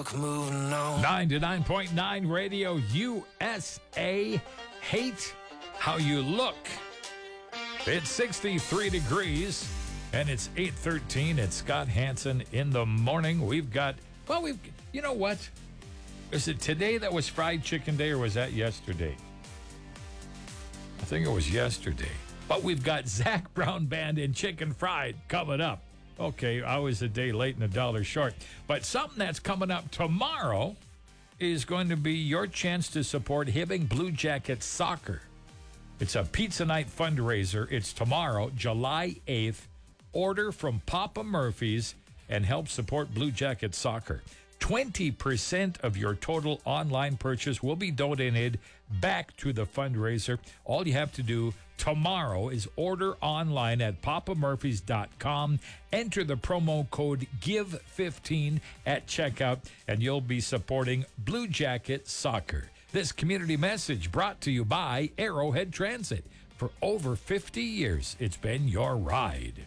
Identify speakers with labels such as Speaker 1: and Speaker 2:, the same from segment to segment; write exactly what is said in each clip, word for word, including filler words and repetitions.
Speaker 1: luck moving on.
Speaker 2: ninety-nine point nine Radio U S A. Hate how you look. It's sixty-three degrees, and it's eight thirteen. It's Scott Hansen in the morning. We've got, well, we've, you know what? Is it today that was Fried Chicken Day, or was that yesterday? I think it was yesterday. But we've got Zac Brown Band and Chicken Fried coming up. Okay, I was a day late and a dollar short. But something that's coming up tomorrow is going to be your chance to support Hibbing Blue Jackets Soccer. It's a pizza night fundraiser. It's tomorrow, July eighth. Order from Papa Murphy's and help support Blue Jackets Soccer. twenty percent of your total online purchase will be donated back to the fundraiser. All you have to do tomorrow is order online at papa murphys dot com. Enter the promo code give fifteen at checkout, and you'll be supporting Blue Jacket Soccer. This community message brought to you by Arrowhead Transit. For over fifty years, it's been your ride.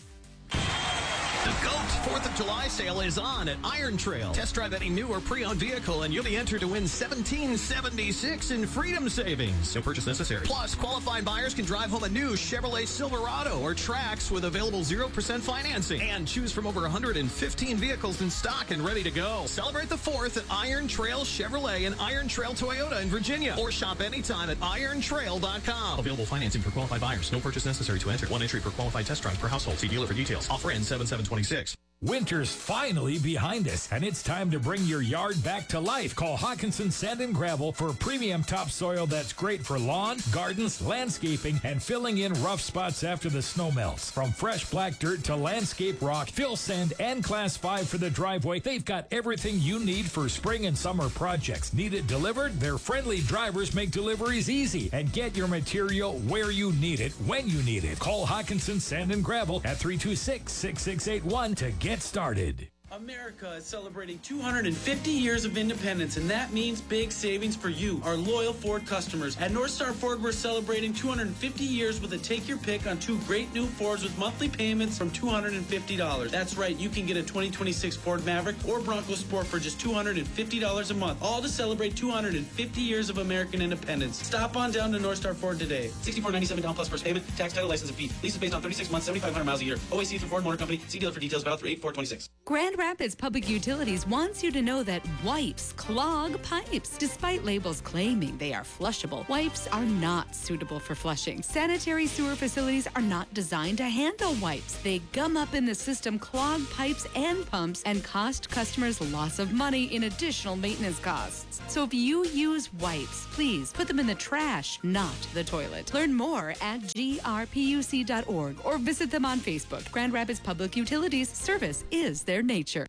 Speaker 3: The GOAT fourth of July sale is on at Iron Trail. Test drive any new or pre-owned vehicle and you'll be entered to win seventeen seventy-six in freedom savings. No purchase necessary. Plus, qualified buyers can drive home a new Chevrolet Silverado or Trax with available zero percent financing and choose from over one hundred fifteen vehicles in stock and ready to go. Celebrate the fourth at Iron Trail Chevrolet and Iron Trail Toyota in Virginia, or shop anytime at iron trail dot com. Available financing for qualified buyers. No purchase necessary to enter. One entry per qualified test drive per household. See dealer for details. Offer ends seven seven twenty-six.
Speaker 2: Winter's finally behind us, and it's time to bring your yard back to life. Call Hawkinson Sand and Gravel for premium topsoil that's great for lawn, gardens, landscaping, and filling in rough spots after the snow melts. From fresh black dirt to landscape rock, fill sand, and class five for the driveway, they've got everything you need for spring and summer projects. Need it delivered? Their friendly drivers make deliveries easy, and get your material where you need it, when you need it. Call Hawkinson Sand and Gravel at three two six, six six eight one to get Get started.
Speaker 4: America is celebrating two hundred fifty years of independence, and that means big savings for you, our loyal Ford customers. At North Star Ford, we're celebrating two hundred fifty years with a take your pick on two great new Fords with monthly payments from two hundred fifty dollars. That's right, you can get a twenty twenty-six Ford Maverick or Bronco Sport for just two hundred fifty dollars a month, all to celebrate two hundred fifty years of American independence. Stop on down to North Star Ford today. sixty-four ninety-seven down plus first payment, tax, title, license, and fee. Lease is based on thirty-six months, seventy-five hundred miles a year. O A C through Ford Motor Company. See dealer for details. Valid through eight four twenty-six.
Speaker 5: Grand Rapids Public Utilities wants you to know that wipes clog pipes. Despite labels claiming they are flushable, wipes are not suitable for flushing. Sanitary sewer facilities are not designed to handle wipes. They gum up in the system, clog pipes and pumps, and cost customers lots of money in additional maintenance costs. So if you use wipes, please put them in the trash, not the toilet. Learn more at G R P U C dot org or visit them on Facebook. Grand Rapids Public Utilities, service is their nature.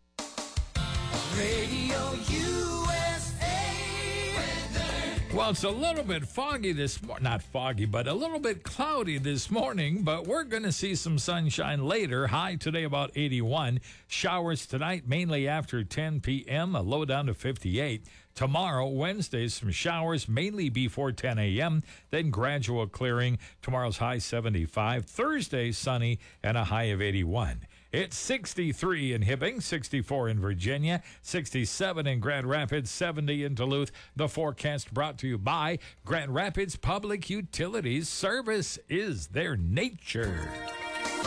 Speaker 1: Radio U S A weather.
Speaker 2: Well, it's a little bit foggy this morning. Not foggy, but a little bit cloudy this morning, but we're going to see some sunshine later. High today about eighty-one. Showers tonight, mainly after ten p.m., a low down to fifty-eight. Tomorrow, Wednesday, some showers, mainly before ten a.m., then gradual clearing. Tomorrow's high seventy-five. Thursday, sunny and a high of eighty-one. It's sixty-three in Hibbing, sixty-four in Virginia, sixty-seven in Grand Rapids, seventy in Duluth. The forecast brought to you by Grand Rapids Public Utilities. Service is their nature.